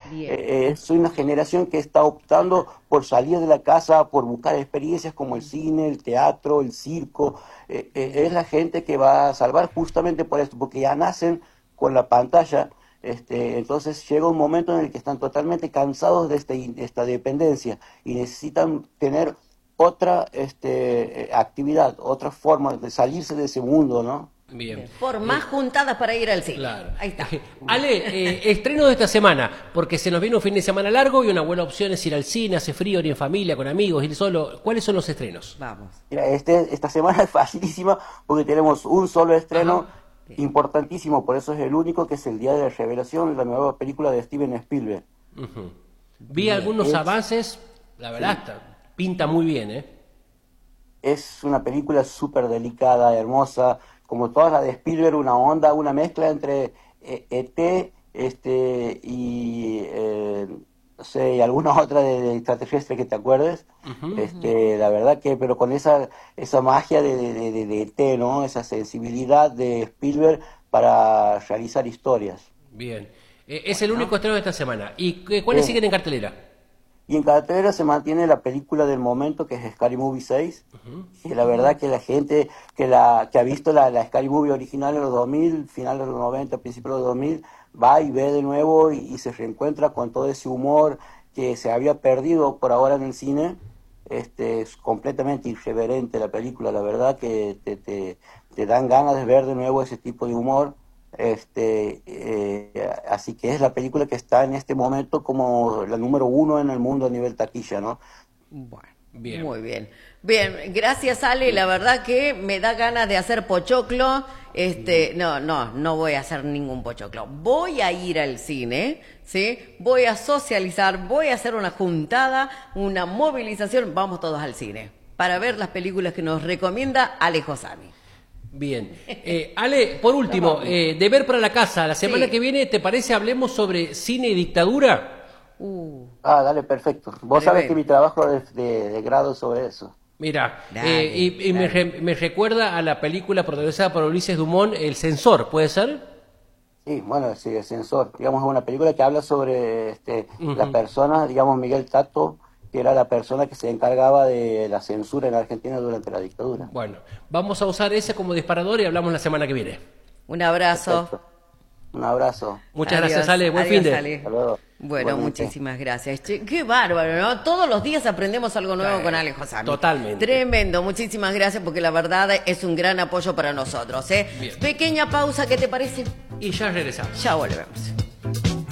Bien. Es una generación que está optando por salir de la casa, por buscar experiencias como el cine, el teatro, el circo. Es la gente que va a salvar justamente por esto, porque ya nacen con la pantalla. Entonces llega un momento en el que están totalmente cansados de esta dependencia y necesitan tener otra actividad, otra forma de salirse de ese mundo, ¿no? Bien. Por más juntadas para ir al cine. Claro. Ahí está. Ale, estreno de esta semana, porque se nos viene un fin de semana largo y una buena opción es ir al cine, hace frío, ir en familia, con amigos, ir solo. ¿Cuáles son los estrenos? Vamos. Mira, esta semana es facilísima porque tenemos un solo estreno Ajá. importantísimo, por eso es el único, que es El Día de la Revelación, la nueva película de Steven Spielberg. Ujú. Vi algunos avances, la verdad, pinta muy bien, ¿eh? Es una película súper delicada, hermosa, como todas las de Spielberg, una onda, una mezcla entre ET no sé, y alguna otra de extraterrestre que te acuerdes. La verdad que, pero con esa magia de ET, ¿no? Esa sensibilidad de Spielberg para realizar historias. Bien. Es el único estreno de esta semana. ¿Y cuáles siguen en cartelera? Y en cartelera se mantiene la película del momento, que es Scary Movie 6. Y la verdad que la gente que ha visto la Scary Movie original en los 2000, final de los 90, principios de los 2000, va y ve de nuevo y se reencuentra con todo ese humor que se había perdido por ahora en el cine. Es completamente irreverente la película, la verdad que te dan ganas de ver de nuevo ese tipo de humor. Así que es la película que está en este momento como la número uno en el mundo a nivel taquilla, ¿no? Bueno, Bien. muy bien. Bien, gracias Ale, la verdad que me da ganas de hacer pochoclo. No voy a hacer ningún pochoclo. Voy a ir al cine, ¿sí? Voy a socializar, voy a hacer una juntada, una movilización. Vamos todos al cine para ver las películas que nos recomienda Alejo Sami. Bien. Ale, por último, Deber para la Casa. La semana Sí. que viene, ¿te parece hablemos sobre cine y dictadura? Dale, perfecto. Vos sabés que mi trabajo de grado es sobre eso. Mira, Dale, y me recuerda a la película protagonizada por Ulises Dumont, El Censor, ¿puede ser? Sí, bueno, sí, El Censor. Digamos, es una película que habla sobre la persona, digamos, Miguel Tato, que era la persona que se encargaba de la censura en Argentina durante la dictadura. Bueno, vamos a usar ese como disparador y hablamos la semana que viene. Un abrazo. Perfecto. Un abrazo. Muchas Adiós, gracias, Ale. Buen adiós, fin de. Ale. Hasta luego. Bueno, Igualmente. muchísimas gracias. Che, qué bárbaro, ¿no? Todos los días aprendemos algo nuevo con Alejo Sami. Totalmente. Tremendo, muchísimas gracias porque la verdad es un gran apoyo para nosotros, ¿eh? Bien. Pequeña pausa, ¿qué te parece? Y ya regresamos. Ya volvemos.